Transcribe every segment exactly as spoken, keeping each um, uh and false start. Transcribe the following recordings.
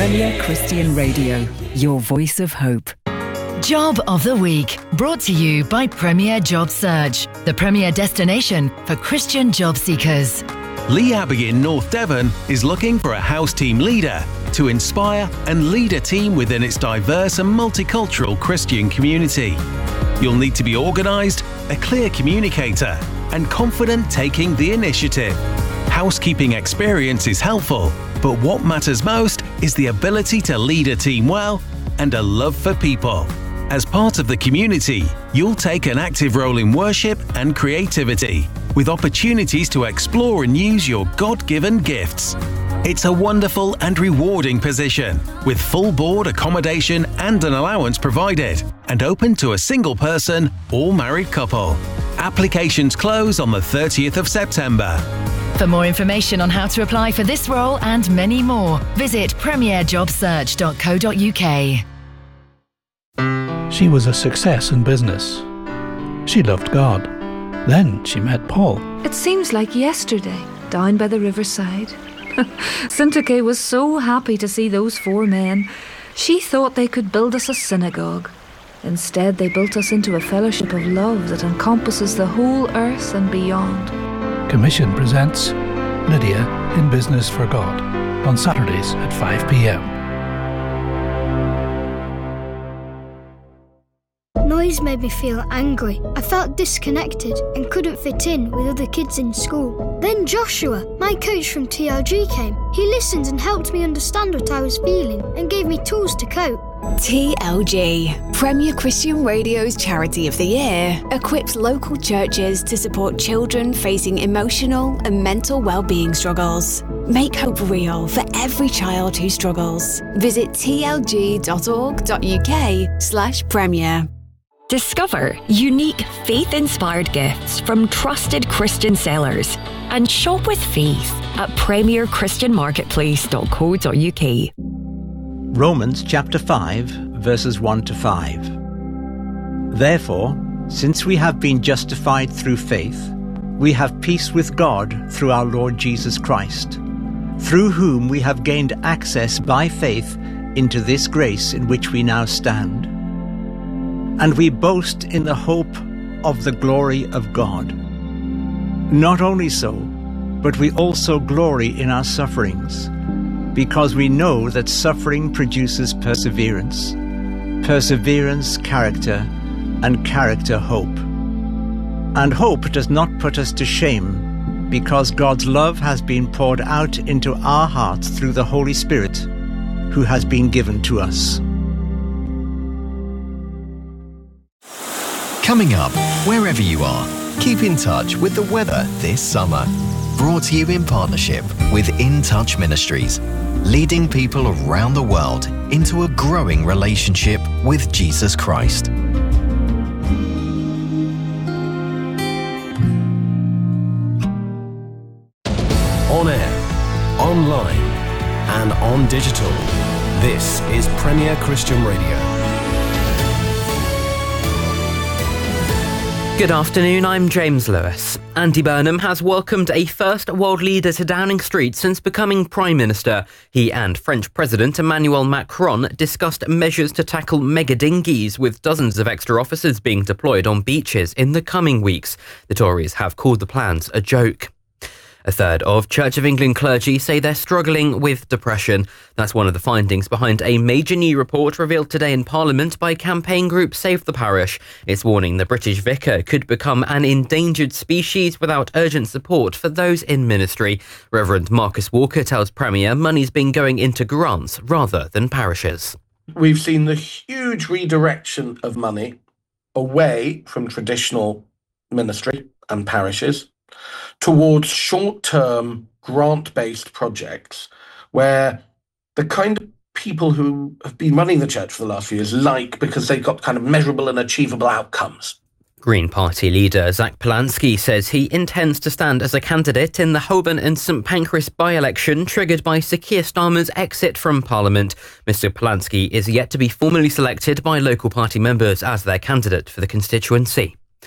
Premier Christian Radio, your voice of hope. Job of the Week, brought to you by Premier Job Search, the premier destination for Christian job seekers. Lee Abbey in North Devon is looking for a house team leader to inspire and lead a team within its diverse and multicultural Christian community. You'll need to be organised, a clear communicator, and confident taking the initiative. Housekeeping experience is helpful, but what matters most is the ability to lead a team well and a love for people. As part of the community, you'll take an active role in worship and creativity, with opportunities to explore and use your God-given gifts. It's a wonderful and rewarding position, with full board accommodation and an allowance provided, and open to a single person or married couple. Applications close on the thirtieth of September. For more information on how to apply for this role and many more, visit premier job search dot co dot uk. She was a success in business. She loved God. Then she met Paul. It seems like yesterday, down by the riverside. Syntyche was so happy to see those four men. She thought they could build us a synagogue. Instead, they built us into a fellowship of love that encompasses the whole earth and beyond. Commission presents Lydia in Business for God on Saturdays at five p.m. Noise made me feel angry. I felt disconnected and couldn't fit in with other kids in school. Then Joshua, my coach from T L G, came. He listened and helped me understand what I was feeling and gave me tools to cope. T L G, Premier Christian Radio's Charity of the Year, equips local churches to support children facing emotional and mental well-being struggles. Make hope real for every child who struggles. Visit t l g dot org dot u k slash premier. Discover unique faith-inspired gifts from trusted Christian sellers and shop with faith at premier christian marketplace dot co dot u k. Romans chapter five, verses one to five. Therefore, since we have been justified through faith, we have peace with God through our Lord Jesus Christ, through whom we have gained access by faith into this grace in which we now stand. And we boast in the hope of the glory of God. Not only so, but we also glory in our sufferings, because we know that suffering produces perseverance, perseverance character, and character hope. And hope does not put us to shame, because God's love has been poured out into our hearts through the Holy Spirit, who has been given to us. Coming up, wherever you are, keep in touch with the weather this summer. Brought to you in partnership with In Touch Ministries, leading people around the world into a growing relationship with Jesus Christ. On air, online, and on digital. This is Premier Christian Radio. Good afternoon, I'm James Lewis. Andy Burnham has welcomed a first world leader to Downing Street since becoming Prime Minister. He and French President Emmanuel Macron discussed measures to tackle mega dinghies, with dozens of extra officers being deployed on beaches in the coming weeks. The Tories have called the plans a joke. A third of Church of England clergy say they're struggling with depression. That's one of the findings behind a major new report revealed today in Parliament by campaign group Save the Parish. It's warning the British vicar could become an endangered species without urgent support for those in ministry. Reverend Marcus Walker tells Premier money's been going into grants rather than parishes. We've seen the huge redirection of money away from traditional ministry and parishes towards short-term grant-based projects where the kind of people who have been running the church for the last few years like, because they've got kind of measurable and achievable outcomes. Green Party leader Zach Polanski says he intends to stand as a candidate in the Holborn and St Pancras by-election triggered by Sir Keir Starmer's exit from Parliament. Mr Polanski is yet to be formally selected by local party members as their candidate for the constituency.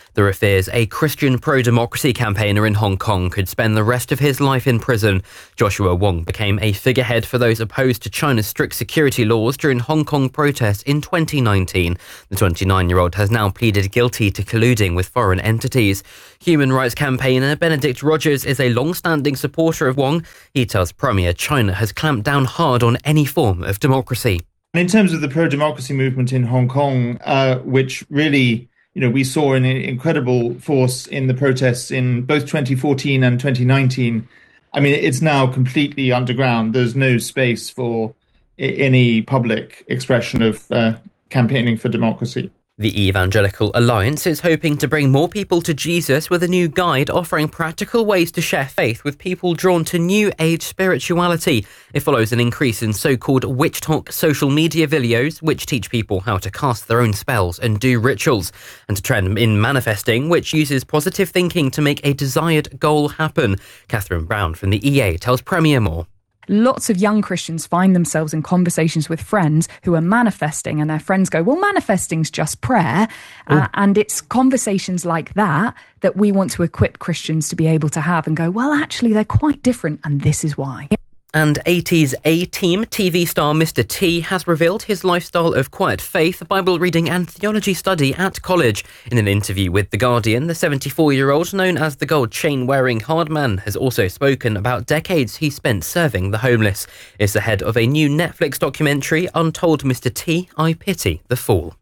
There are fears a Christian pro-democracy campaigner in Hong Kong could spend the rest of his life in prison. Joshua Wong became a figurehead for those opposed to China's strict security laws during Hong Kong protests in twenty nineteen. The twenty-nine-year-old has now pleaded guilty to colluding with foreign entities. Human rights campaigner Benedict Rogers is a long-standing supporter of Wong. He tells Premier China has clamped down hard on any form of democracy. In terms of the pro-democracy movement in Hong Kong, uh, which really, you know, we saw an incredible force in the protests in both twenty fourteen and twenty nineteen. I mean, it's now completely underground. There's no space for any public expression of uh, campaigning for democracy. The Evangelical Alliance is hoping to bring more people to Jesus with a new guide offering practical ways to share faith with people drawn to New Age spirituality. It follows an increase in so-called witch talk social media videos, which teach people how to cast their own spells and do rituals, and a trend in manifesting, which uses positive thinking to make a desired goal happen. Catherine Brown from the E A tells Premier more. Lots of young Christians find themselves in conversations with friends who are manifesting, and their friends go, well, manifesting's just prayer. Uh, and it's conversations like that that we want to equip Christians to be able to have and go, well, actually, they're quite different, and this is why. And eighties A-Team T V star Mister T has revealed his lifestyle of quiet faith, Bible reading and theology study at college. In an interview with The Guardian, the seventy-four-year-old, known as the gold chain-wearing hard man, has also spoken about decades he spent serving the homeless. It's the head of a new Netflix documentary, Untold Mister T, I Pity the Fool.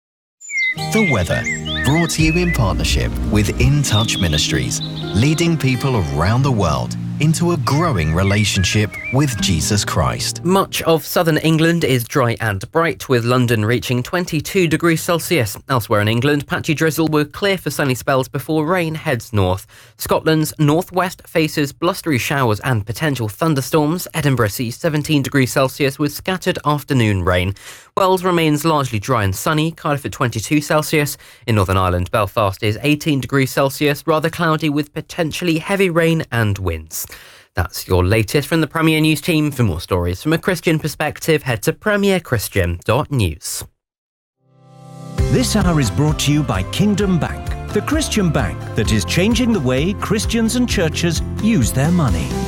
The weather, brought to you in partnership with In Touch Ministries, leading people around the world into a growing relationship with Jesus Christ. Much of southern England is dry and bright, with London reaching twenty-two degrees Celsius. Elsewhere in England, patchy drizzle will clear for sunny spells before rain heads north. Scotland's northwest faces blustery showers and potential thunderstorms. Edinburgh sees seventeen degrees Celsius with scattered afternoon rain. Wells remains largely dry and sunny, Cardiff at twenty-two Celsius. In Northern Ireland, Belfast is eighteen degrees Celsius, rather cloudy with potentially heavy rain and winds. That's your latest from the Premier News team. For more stories from a Christian perspective, head to premier christian dot news. This hour is brought to you by Kingdom Bank, the Christian bank that is changing the way Christians and churches use their money.